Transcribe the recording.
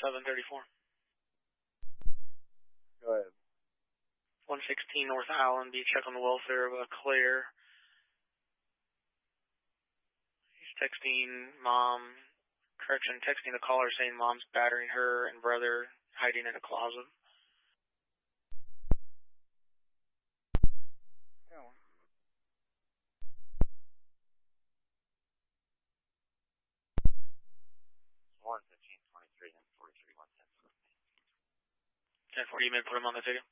734. Go ahead. 116 North Allenby, check on the welfare of Claire. He's texting the caller saying mom's battering her and brother hiding in a closet. Yeah. 115-23 and 43-110. 10-4, you may put him on the ticket.